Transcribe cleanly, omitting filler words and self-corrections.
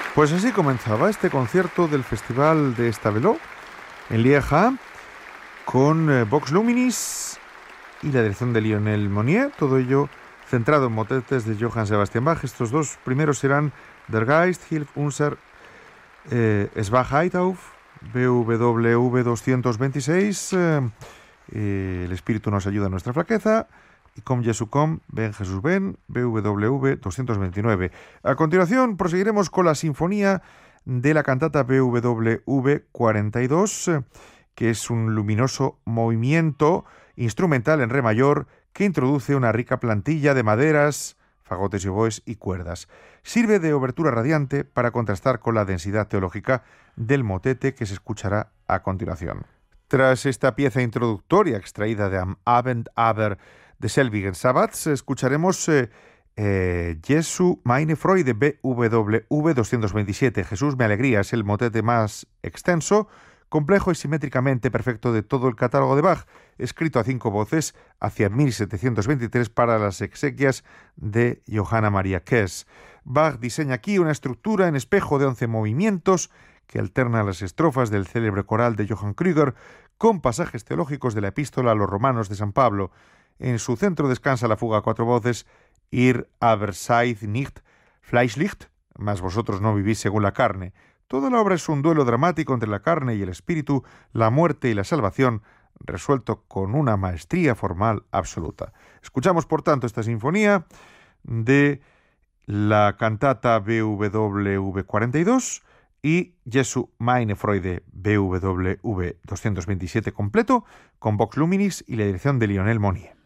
Pues así comenzaba este concierto del Festival de Stavelot en Lieja con Vox Luminis y la dirección de Lionel Monnier, todo ello centrado en motetes de Johann Sebastian Bach. Estos dos primeros serán Der Geist hilft unser Schwachheit auf, BWV 226, el espíritu nos ayuda a nuestra flaqueza, y Com Jesu Com, Ven Jesús Ven, BWV 229. A continuación proseguiremos con la sinfonía de la cantata BWV 42, que es un luminoso movimiento instrumental en re mayor que introduce una rica plantilla de maderas, fagotes y oboes y cuerdas. Sirve de obertura radiante para contrastar con la densidad teológica del motete que se escuchará a continuación. Tras esta pieza introductoria extraída de Am Abend aber de Selbigen Sabbats, escucharemos Jesu meine Freude, BWV 227. Jesús mi alegría es el motete más extenso, complejo y simétricamente perfecto de todo el catálogo de Bach, escrito a 5 voces hacia 1723 para las exequias de Johanna Maria Kess. Bach diseña aquí una estructura en espejo de 11 movimientos que alterna las estrofas del célebre coral de Johann Krüger con pasajes teológicos de la epístola a los romanos de San Pablo. En su centro descansa la fuga a 4 voces, Ihr aber seid nicht fleischlich, mas vosotros no vivís según la carne. Toda la obra es un duelo dramático entre la carne y el espíritu, la muerte y la salvación, resuelto con una maestría formal absoluta. Escuchamos, por tanto, esta sinfonía de la cantata BWV 42 y Jesu meine Freude BWV 227 completo, con Vox Luminis y la dirección de Lionel Monnier.